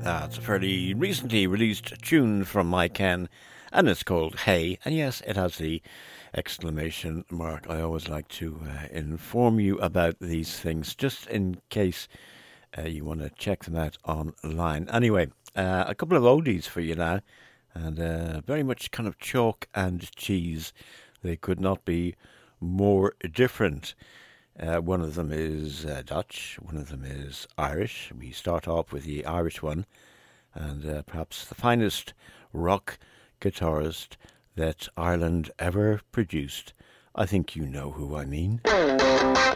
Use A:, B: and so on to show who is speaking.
A: It's a fairly recently released tune from My Ken, and it's called Hey. And yes, it has the exclamation mark. I always like to inform you about these things, just in case you want to check them out online. Anyway, a couple of oldies for you now, and very much kind of chalk and cheese. They could not be more different. One of them is Dutch, one of them is Irish. We start off with the Irish one, and perhaps the finest rock guitarist that Ireland ever produced. I think you know who I mean.